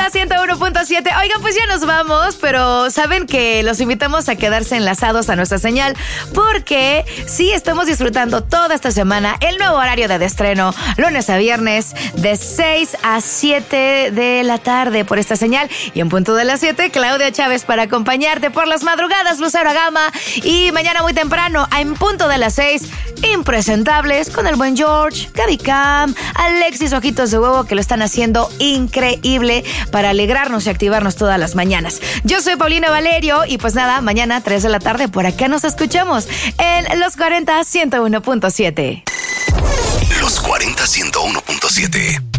101.7. Oigan, pues ya nos vamos, pero saben que los invitamos a quedarse enlazados a nuestra señal porque sí estamos disfrutando toda esta semana el nuevo horario de estreno, lunes a viernes de 6 a 7 de la tarde por esta señal. Y en punto de las 7, Claudia Chávez para acompañarte por las madrugadas, Lucero Gama. Y mañana muy temprano, en punto de las 6, Impresentables con el buen George, Gaby Cam, Alexis Ojitos de Huevo, que lo están haciendo increíble para alegrarnos y activarnos todas las mañanas. Yo soy Paulina Valerio y pues nada, mañana 3 de la tarde por acá nos escuchamos en Los 40 101.7. Los 40 101.7.